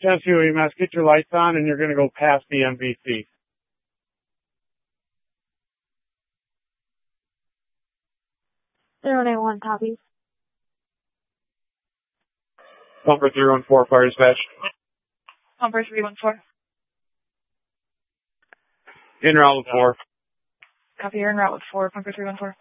Genesee EMS, get your lights on, and you're going to go past the MVC. Zero 9-1, copies. Pumper 314, fire dispatch. Pumper 314. In route with 4. Copy, you're in route with 4, Pumper 314.